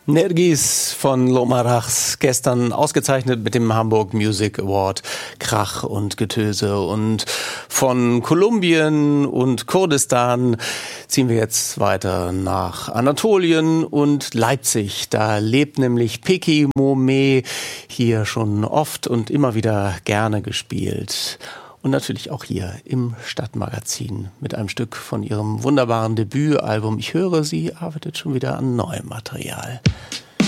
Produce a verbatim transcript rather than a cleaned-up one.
Nergis von Lomarachs, gestern ausgezeichnet mit dem Hamburg Music Award. Krach und Getöse. Und von Kolumbien und Kurdistan ziehen wir jetzt weiter nach Anatolien und Leipzig. Da lebt nämlich Peki Momeh, hier schon oft und immer wieder gerne gespielt. Und natürlich auch hier im Stadtmagazin mit einem Stück von ihrem wunderbaren Debütalbum. Ich höre, sie arbeitet schon wieder an neuem Material.